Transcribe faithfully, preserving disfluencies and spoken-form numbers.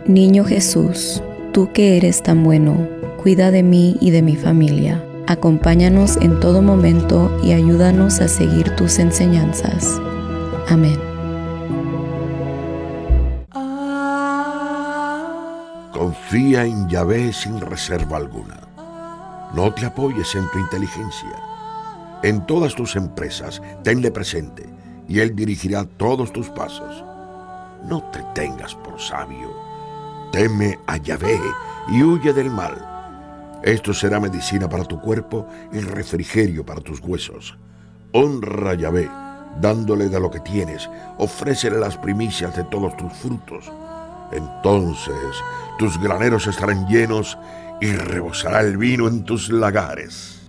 Niño Jesús, tú que eres tan bueno, cuida de mí y de mi familia. Acompáñanos en todo momento y ayúdanos a seguir tus enseñanzas. Amén. Confía en Yahvé sin reserva alguna. No te apoyes en tu inteligencia. En todas tus empresas, tenle presente, y Él dirigirá todos tus pasos. No te tengas por sabio. Teme a Yahvé y huye del mal. Esto será medicina para tu cuerpo y refrigerio para tus huesos. Honra a Yahvé, dándole de lo que tienes. Ofrécele las primicias de todos tus frutos. Entonces tus graneros estarán llenos y rebosará el vino en tus lagares.